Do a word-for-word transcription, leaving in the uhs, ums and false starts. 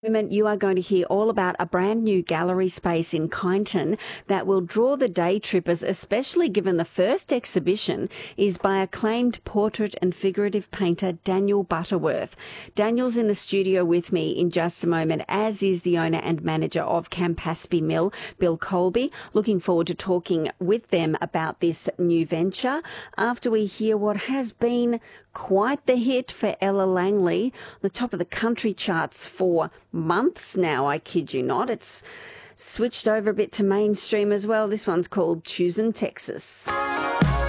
Moment, you are going to hear all about a brand new gallery space in Kyneton that will draw the day trippers, especially given the first exhibition is by acclaimed portrait and figurative painter Daniel Butterworth. Daniel's in the studio with me in just a moment, as is the owner and manager of Campaspe Mill, Bill Colby. Looking forward to talking with them about this new venture after we hear what has been quite the hit for Ella Langley, the top of the country charts for months now, I kid you not. It's switched over a bit to mainstream as well. This one's called Choosin' Texas.